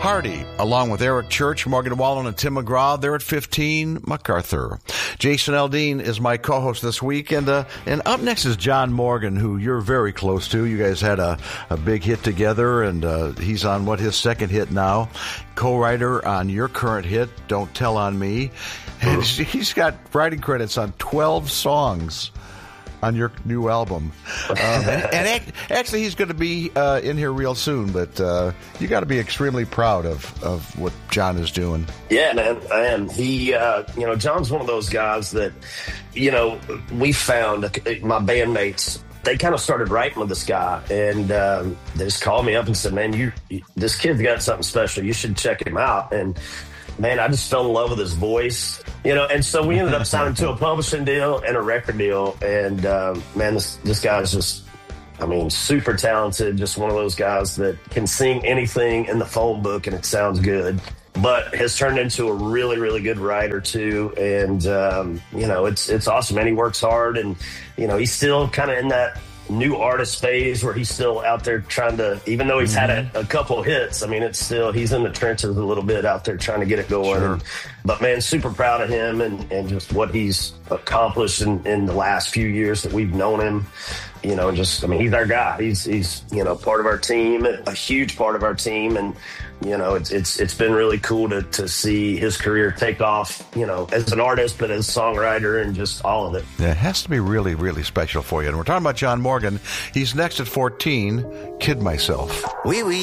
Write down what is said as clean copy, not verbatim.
Hardy, along with Eric Church, Morgan Wallen, and Tim McGraw. They're at 15, MacArthur. Jason Aldean is my co-host this week, and up next is John Morgan, who you're very close to. You guys had a big hit together, and he's on, his second hit now. Co-writer on your current hit, Don't Tell on Me. And he's got writing credits on 12 songs on your new album. And actually, he's going to be in here real soon, but you got to be extremely proud of what John is doing. Yeah, man, I am. He, John's one of those guys that, we found, my bandmates, they kind of started writing with this guy, and they just called me up and said, man, this kid's got something special. You should check him out. And man, I just fell in love with his voice, and so we ended up signing to a publishing deal and a record deal. And man, this guy is just, super talented. Just one of those guys that can sing anything in the phone book and it sounds good, but has turned into a really, really good writer too. And, it's awesome, man. He works hard, and, he's still kind of in that new artist phase where he's still out there trying to, even though he's had a couple hits, it's still, he's in the trenches a little bit out there trying to get it going. Sure. But man, super proud of him and just what he's accomplished in the last few years that we've known him. He's our guy. He's part of our team, a huge part of our team. And, it's been really cool to see his career take off, as an artist, but as a songwriter and just all of it. Yeah, it has to be really, really special for you. And we're talking about John Morgan. He's next at 14, Kid Myself. Oui, oui.